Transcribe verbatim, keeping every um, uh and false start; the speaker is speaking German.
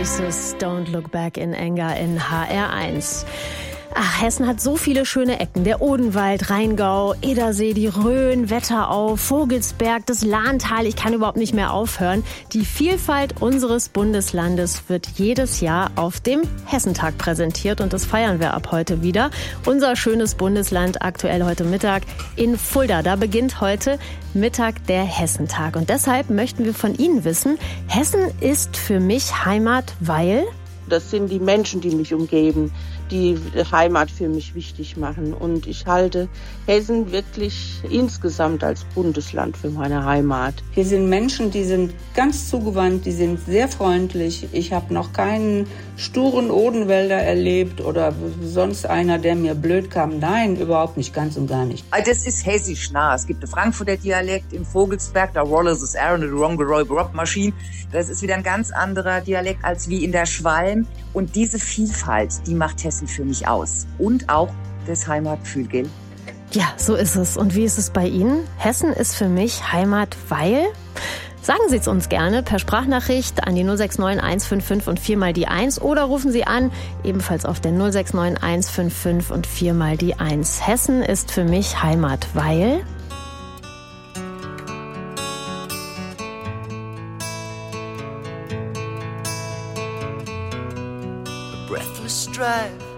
Oasis, Don't Look Back in Anger in H R eins. Ach, Hessen hat so viele schöne Ecken. Der Odenwald, Rheingau, Edersee, die Rhön, Wetterau, Vogelsberg, das Lahntal. Ich kann überhaupt nicht mehr aufhören. Die Vielfalt unseres Bundeslandes wird jedes Jahr auf dem Hessentag präsentiert. Und das feiern wir ab heute wieder. Unser schönes Bundesland aktuell heute Mittag in Fulda. Da beginnt heute Mittag der Hessentag. Und deshalb möchten wir von Ihnen wissen, Hessen ist für mich Heimat, weil... Das sind die Menschen, die mich umgeben, die Heimat für mich wichtig machen. Und ich halte Hessen wirklich insgesamt als Bundesland für meine Heimat. Hier sind Menschen, die sind ganz zugewandt, die sind sehr freundlich. Ich habe noch keinen sturen Odenwälder erlebt oder sonst einer, der mir blöd kam. Nein, überhaupt nicht, ganz und gar nicht. Das ist hessisch nah. Es gibt einen Frankfurter Dialekt im Vogelsberg, da Rollers ist Aaron, the Rongeroy Rock Machine. Das ist wieder ein ganz anderer Dialekt als wie in der Schwalm. Und diese Vielfalt, die macht Hessen für mich aus. Und auch das Heimatgefühl, gell? Ja, so ist es. Und wie ist es bei Ihnen? Hessen ist für mich Heimat, weil... Sagen Sie es uns gerne per Sprachnachricht an die null sechs neun eins fünf fünf und viermal die eins oder rufen Sie an, ebenfalls auf der null sechs neun eins fünf fünf und viermal die eins. Hessen ist für mich Heimat, weil... Breathless drive